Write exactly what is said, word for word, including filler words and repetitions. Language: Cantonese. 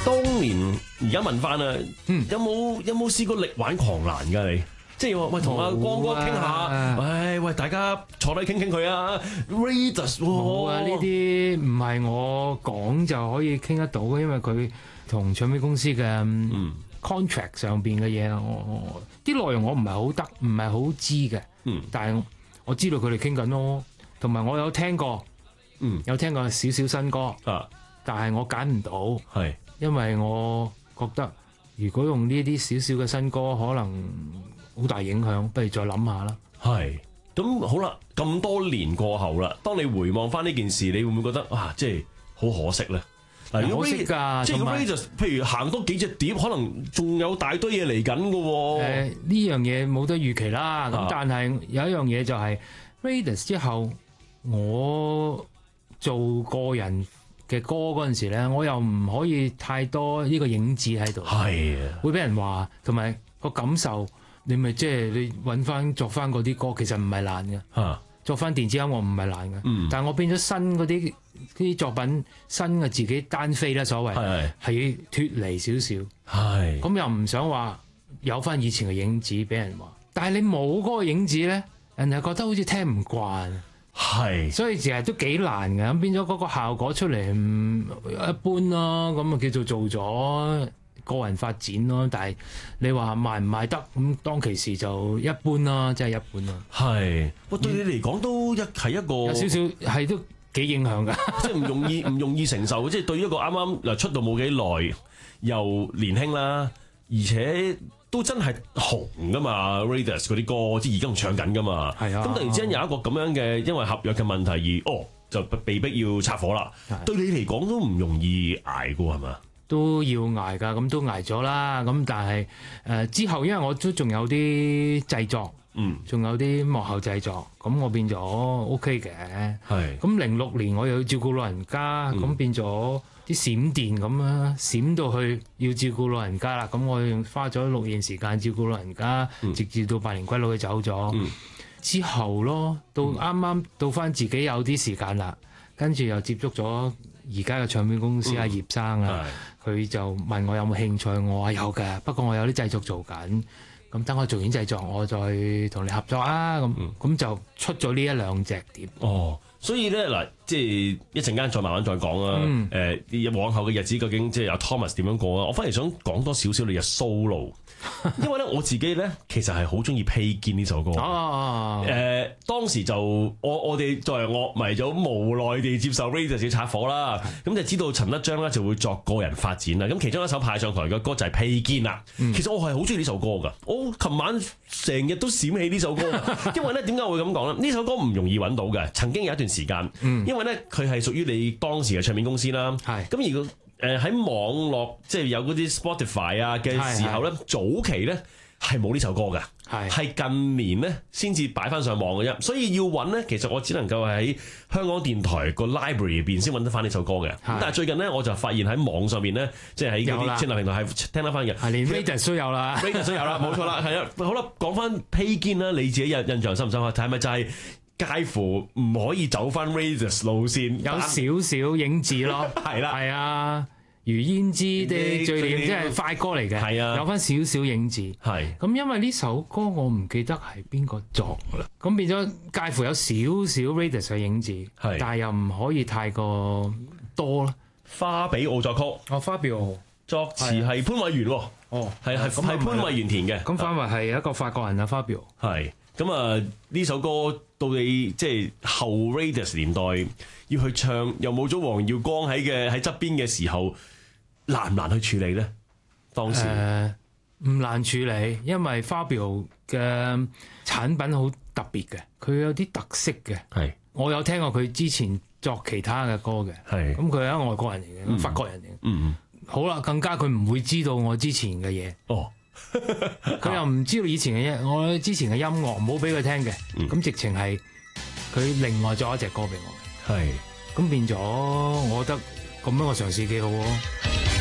當年而家問翻啊， 嗯有冇有冇試過力挽狂瀾㗎你？即係話喂，同阿光哥傾下，喂喂，大家坐低傾傾佢啊 ，Raidas 冇啊！呢啲唔係我講就可以傾得到嘅，因為佢同唱片公司嘅 contract 上邊嘅嘢，我啲內容我唔係好得，唔係好知嘅。 嗯， 但係我知道佢哋傾緊咯，同埋我有聽過， 嗯， 有聽過少少新歌啊， 但係我揀唔到， 係因為我覺得如果用呢啲少少嘅新歌，可能好大影響，不如再諗下啦。 係，咁好啦，咁多年過後啦，當你回望翻呢件事，你會唔會覺得啊，即係好可惜咧？嗱，如果可惜㗎， 即係如果 Raidas 譬如行多幾隻碟，可能仲有大堆嘢嚟緊㗎喎。 誒呢樣嘢冇得預期啦。咁、 啊、 但係有一樣嘢就係、是、Raidas 之後，我做個人嘅歌嗰陣時咧，我又唔可以太多呢個影子喺度， 係啊， 會俾人話，同埋個感受。你咪即係你揾翻作翻嗰啲歌，其實唔係難嘅。 嚇，作翻電子音樂唔係難嘅。嗯，但係我變咗新嗰啲啲作品，新嘅自己單飛啦，所謂係係脫離少少。係咁又唔想話有翻以前嘅影子俾人話，但係你冇嗰個影子咧，人哋覺得好似聽唔慣。係，所以其實都幾難嘅。咁變咗嗰個效果出嚟唔一般咯。咁啊叫做做咗個人發展咯，但係你話賣唔賣得咁，當其時就一般啦，真係一般啦。係， 喂，對你嚟講都一係一個有少少係都幾影響㗎， 即係唔容易唔容易承受。即係對於一個啱啱嗱出道冇幾耐又年輕啦，而且都真係紅㗎嘛 Raidas 嗰啲歌，即係而家仲唱緊㗎嘛。係啊，咁突然之間有一個咁樣嘅因為合約嘅問題而哦就被逼要拆夥啦。對你嚟講都唔容易捱㗎係嘛？ 都要捱㗎，咁都捱咗啦。咁但係誒、呃、之後，因為我都仲有啲製作，嗯，仲有啲幕後製作，咁我變咗 OK 嘅。係。咁零六年我又要照顧老人家，咁、嗯、變咗啲閃電咁啊，閃到去要照顧老人家啦。咁我用花咗六年時間照顧老人家，嗯、直至到百年歸老佢走咗、嗯、之後咯，到啱啱到翻自己有啲時間啦，跟住又接觸咗而家嘅唱片公司阿、嗯、葉生啊。佢就問我有冇興趣，我話有嘅，不過我有啲製作做緊，咁等我做完製作，我再同你合作啊，咁咁、嗯、就出咗呢一兩隻碟。哦， 所以咧嗱，即係一陣間再慢慢再講啦。誒、嗯呃，往後嘅日子究竟即係有 Thomas 點樣過啊？我反而想講多少少你嘅 solo，因為咧我自己咧其實係好中意披肩呢首歌。哦，誒、呃，當時就我我哋作為樂迷就無奈地接受 Raidas 要拆夥啦，咁就知道陳德章咧就會作個人發展啦。咁其中一首派上台嘅歌就係披肩啦。嗯、其實我係好中意呢首歌噶，我琴晚成日都閃起呢首歌，因為咧點解會咁講咧？呢首歌唔容易揾到嘅，曾經有一段時間，嗯、因為咧佢係屬於你當時嘅唱片公司啦。係咁而個。誒喺網絡即係有嗰啲 Spotify 啊嘅時候咧，早期咧係冇呢首歌嘅，係近年咧先至擺翻上網嘅啫。所以要揾咧，其實我只能夠喺香港電台個 library 入邊先揾得翻呢首歌嘅。但係最近咧，我就發現喺網上邊咧，即係喺嗰啲串流平台係聽得翻嘅。 係連 Raidas 都有啦 ，Raidas 都有啦，冇錯啦，係啊。好啦，講翻披肩啦，你自己印印象深唔深刻？係咪就係介乎唔可以走翻 Raidas 路線， 有少少影子咯？係啦，係啊。如胭脂的最念，即係快歌嚟嘅，係啊，有翻少少影子。係咁，因為呢首歌我唔記得係邊個作啦，咁變咗介乎有少少 Raidas 嘅影子，係，但係又唔可以太過多啦。 花比奧作曲， 哦，花比奧作詞係潘偉源，哦，係係係潘偉源填嘅。咁反為係一個法國人啊，花比奧。 係咁啊，呢首歌到你即係後 Raidas 年代要去唱，又冇咗黃耀光喺嘅喺側邊嘅時候。難唔難去處理咧？當時誒唔、 呃、難處理，因為 Fabio 嘅產品好特別嘅，佢有啲特色嘅。係我有聽過佢之前作其他嘅歌嘅。係咁，佢係一個外國人嚟嘅，嗯、法國人嚟嘅。嗯，好啦，更加佢唔會知道我之前嘅嘢。哦，佢又唔知道以前嘅嘢，我之前嘅音樂唔好俾佢聽嘅。咁、嗯、直情係佢另外作一隻歌俾我。係咁變咗，我覺得咁樣個嘗試幾好喎。